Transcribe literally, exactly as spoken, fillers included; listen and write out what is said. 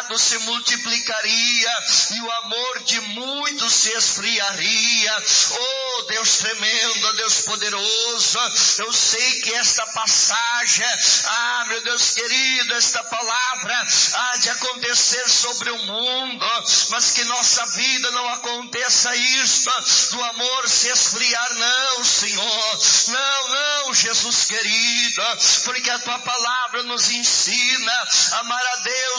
pecado se multiplicaria e o amor de muitos se esfriaria. Oh, Deus tremendo, Deus poderoso, eu sei que esta passagem, ah, meu Deus querido, esta palavra há de acontecer sobre o mundo, mas que nossa vida não aconteça isto, do amor se esfriar, não, Senhor, não, não, Jesus querido, porque a tua palavra nos ensina a amar a Deus